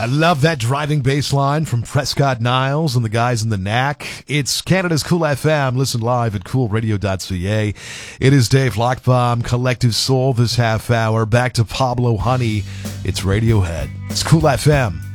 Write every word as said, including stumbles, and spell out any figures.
love that driving bass line from Prescott Niles and the guys in the N A C. It's Canada's Cool F M. Listen live at cool radio dot c a. It is Dave Lockbaum, Collective Soul this half hour. Back to Pablo Honey. It's Radiohead. It's Cool F M.